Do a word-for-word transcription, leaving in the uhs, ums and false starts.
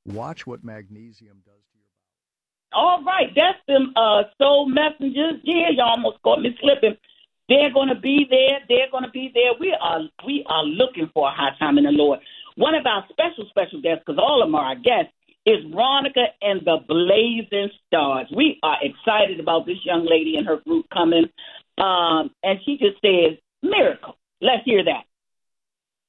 Watch what magnesium does to your body. All right, that's them uh, soul messengers. Yeah, you almost caught me slipping. They're going to be there. They're going to be there. We are we are looking for a high time in the Lord. One of our special, special guests, because all of them are our guests, is Veronica and the Blazing Stars. We are excited about this young lady and her group coming. Um, and she just says, miracle. Let's hear that.